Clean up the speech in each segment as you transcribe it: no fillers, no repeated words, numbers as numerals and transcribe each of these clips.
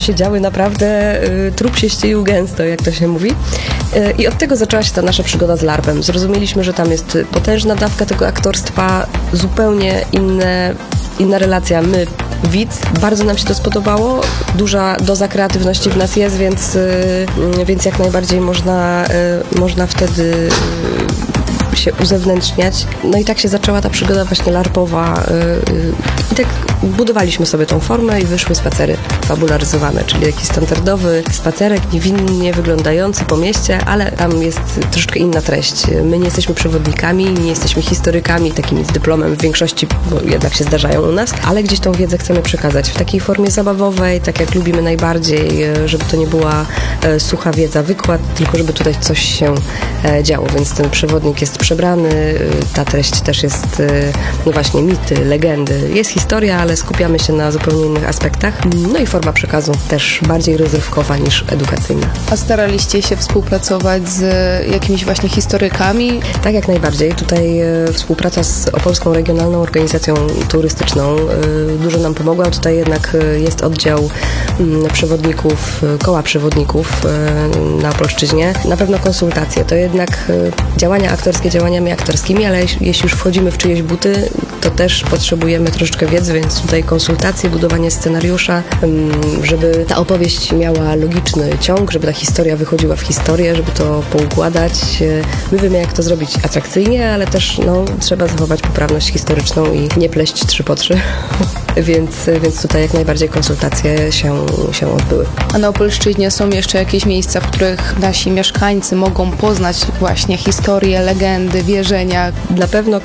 się działy naprawdę, trup się ścielił gęsto, jak to się mówi. I od tego zaczęła się ta nasza przygoda z LARP-em. Zrozumieliśmy, że tam jest potężna dawka tego aktorstwa, zupełnie inna relacja. My, widz, bardzo nam się to spodobało. Duża doza kreatywności w nas jest, więc jak najbardziej można wtedy się uzewnętrzniać. No i tak się zaczęła ta przygoda właśnie larpowa i tak budowaliśmy sobie tą formę i wyszły spacery fabularyzowane, czyli taki standardowy spacerek, niewinnie wyglądający po mieście, ale tam jest troszeczkę inna treść. My nie jesteśmy przewodnikami, nie jesteśmy historykami takimi z dyplomem w większości, bo jednak się zdarzają u nas, ale gdzieś tą wiedzę chcemy przekazać w takiej formie zabawowej, tak jak lubimy najbardziej, żeby to nie była sucha wiedza, wykład, tylko żeby tutaj coś się działo, więc ten przewodnik jest przebrany, ta treść też jest, no właśnie, mity, legendy. Jest historia, ale skupiamy się na zupełnie innych aspektach. No i forma przekazu też bardziej rozrywkowa niż edukacyjna. A staraliście się współpracować z jakimiś właśnie historykami? Tak, jak najbardziej. Tutaj współpraca z Opolską Regionalną Organizacją Turystyczną dużo nam pomogła. Tutaj jednak jest oddział przewodników, koła przewodników na Opolszczyźnie. Na pewno konsultacje. To jednak działania aktorskie działaniami aktorskimi, ale jeśli już wchodzimy w czyjeś buty, to też potrzebujemy troszeczkę wiedzy, więc tutaj konsultacje, budowanie scenariusza, żeby ta opowieść miała logiczny ciąg, żeby ta historia wychodziła w historię, żeby to poukładać. My wiemy, jak to zrobić atrakcyjnie, ale też trzeba zachować poprawność historyczną i nie pleść 3 po 3. Więc tutaj jak najbardziej konsultacje się odbyły. A na Opolszczyźnie są jeszcze jakieś miejsca, w których nasi mieszkańcy mogą poznać właśnie historię, legendy, wierzenia? Na pewno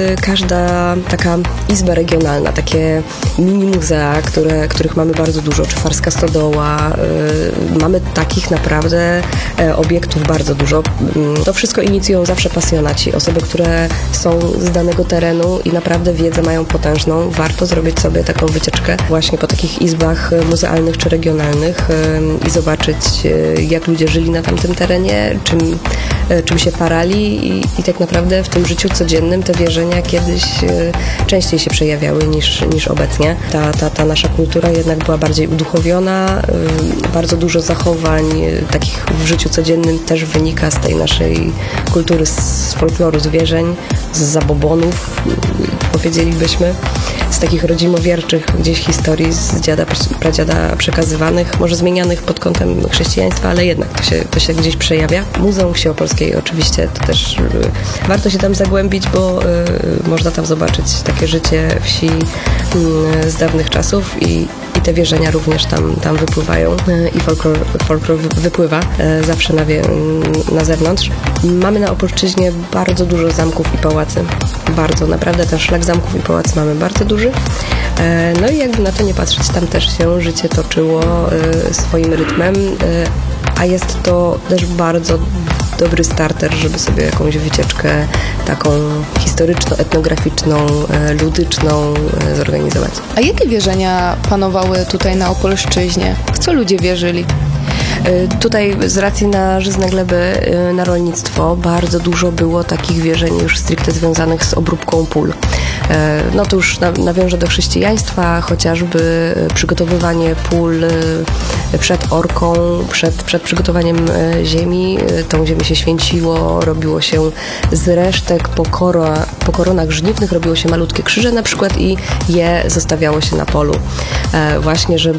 każda taka izba regionalna, takie mini muzea, których mamy bardzo dużo, czy Farska Stodoła, mamy takich naprawdę obiektów bardzo dużo. To wszystko inicjują zawsze pasjonaci, osoby, które są z danego terenu i naprawdę wiedzę mają potężną. Warto zrobić sobie taką wycieczkę właśnie po takich izbach muzealnych czy regionalnych i zobaczyć, jak ludzie żyli na tamtym terenie, czym się parali i tak naprawdę w tym życiu codziennym te wierzenia kiedyś częściej się przejawiały niż obecnie. Ta nasza kultura jednak była bardziej uduchowiona, bardzo dużo zachowań takich w życiu codziennym też wynika z tej naszej kultury, z folkloru, z wierzeń, z zabobonów, powiedzielibyśmy, z takich rodzimowierczych gdzieś historii z dziada, pradziada przekazywanych, może zmienianych pod kątem chrześcijaństwa, ale jednak to się gdzieś przejawia. Muzeum Wsi Opolskiej oczywiście to też warto się tam zagłębić, bo można tam zobaczyć takie życie wsi z dawnych czasów i te wierzenia również tam wypływają i folklor wypływa zawsze na zewnątrz. Mamy na Opolszczyźnie bardzo dużo zamków i pałacy. Bardzo, naprawdę ten szlak zamków i pałacy mamy bardzo duży. No i jakby na to nie patrzeć, tam też się życie toczyło swoim rytmem, a jest to też bardzo dobry starter, żeby sobie jakąś wycieczkę taką historyczno-etnograficzną, ludyczną zorganizować. A jakie wierzenia panowały tutaj na Opolszczyźnie? W co ludzie wierzyli? Tutaj z racji na żyzne gleby, na rolnictwo bardzo dużo było takich wierzeń już stricte związanych z obróbką pól. No to już nawiążę do chrześcijaństwa, chociażby przygotowywanie pól przed orką, przed przygotowaniem ziemi. Tą ziemię się święciło, robiło się z resztek po koronach żniwnych robiło się malutkie krzyże na przykład i je zostawiało się na polu. Właśnie, żeby